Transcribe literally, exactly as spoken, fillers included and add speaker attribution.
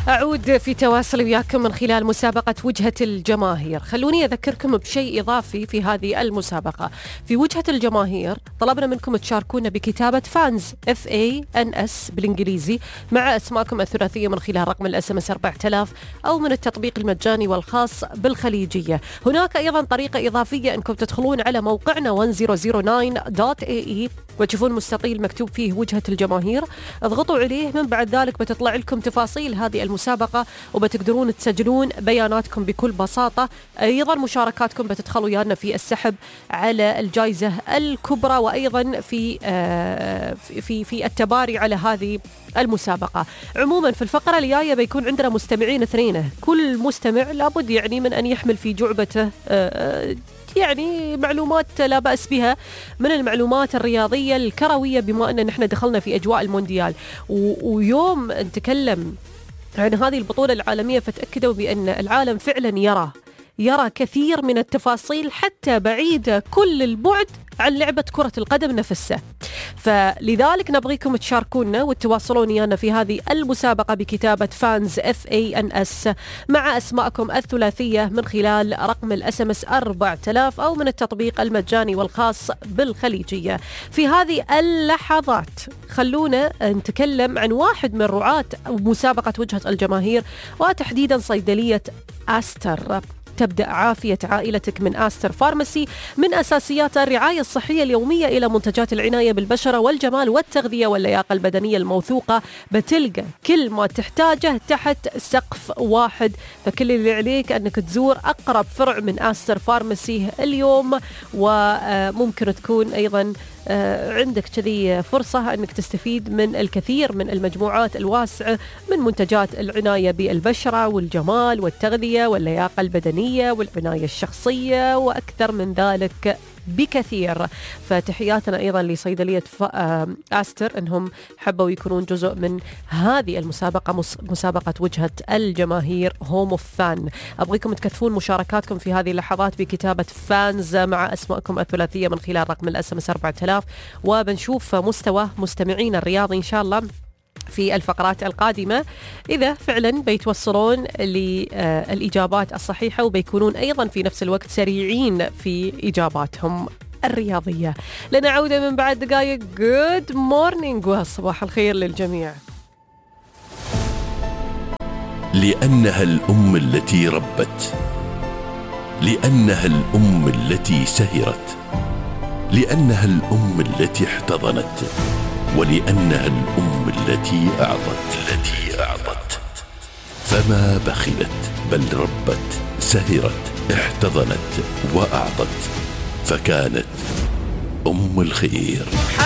Speaker 1: أعود في تواصل وياكم من خلال مسابقة وجهة الجماهير. خلوني أذكركم بشيء إضافي في هذه المسابقة. في وجهة الجماهير طلبنا منكم تشاركونا بكتابة فانز F A N S بالإنجليزي مع أسماءكم الثلاثية من خلال رقم الاس ام اس أربعة آلاف أو من التطبيق المجاني والخاص بالخليجية. هناك أيضا طريقة إضافية أنكم تدخلون على موقعنا واحد مية تسعة دوت إيه إي وتشوفون مستطيل مكتوب فيه وجهة الجماهير، اضغطوا عليه. من بعد ذلك بتطلع لكم تفاصيل هذه المسابقة وبتقدرون تسجلون بياناتكم بكل بساطة. أيضا مشاركاتكم بتدخلوا ويانا في السحب على الجائزة الكبرى، وأيضا في في في التباري على هذه المسابقة. عموما في الفقرة الجاية بيكون عندنا مستمعين اثنين، كل مستمع لابد يعني من أن يحمل في جعبته يعني معلومات لا بأس بها من المعلومات الرياضية الكروية، بما أن نحن دخلنا في أجواء المونديال ويوم نتكلم عن هذه البطولة العالمية، فتأكدوا بأن العالم فعلا يرى يرى كثير من التفاصيل حتى بعيدة كل البعد عن لعبة كرة القدم نفسها. فلذلك نبغيكم تشاركونا وتتواصلون ويانا في هذه المسابقة بكتابة فانز F A N S مع أسماءكم الثلاثية من خلال رقم الاس ام اس أربعة آلاف أو من التطبيق المجاني والخاص بالخليجية. في هذه اللحظات خلونا نتكلم عن واحد من رعاة مسابقة وجهة الجماهير، وتحديدا صيدلية آستر. تبدأ عافية عائلتك من آستر فارماسي، من أساسيات الرعاية الصحية اليومية إلى منتجات العناية بالبشرة والجمال والتغذية واللياقة البدنية الموثوقة. بتلقى كل ما تحتاجه تحت سقف واحد، فكل اللي عليك أنك تزور أقرب فرع من آستر فارماسي اليوم. وممكن تكون أيضا عندك كذي فرصة أنك تستفيد من الكثير من المجموعات الواسعة من منتجات العناية بالبشرة والجمال والتغذية واللياقة البدنية والعناية الشخصية وأكثر من ذلك بكثير. فتحياتنا أيضا لصيدلية آستر أنهم حبوا يكونون جزء من هذه المسابقة، مسابقة وجهة الجماهير هوم اوف فان. أبغيكم تكثفون مشاركاتكم في هذه اللحظات بكتابة فانز مع أسماءكم الثلاثية من خلال رقم الاس ام اس أربعة آلاف، وبنشوف مستوى مستمعين الرياضي إن شاء الله في الفقرات القادمة إذا فعلا بيتوصلون للإجابات الصحيحة وبيكونون أيضا في نفس الوقت سريعين في إجاباتهم الرياضية. لنا عودة من بعد دقائق. Good morning وصباح الخير للجميع.
Speaker 2: لأنها الأم التي ربت، لأنها الأم التي سهرت، لأنها الأم التي احتضنت، ولأنها الأم التي أعطت التي أعطت فما بخلت بل ربت، سهرت، احتضنت وأعطت، فكانت أم الخير.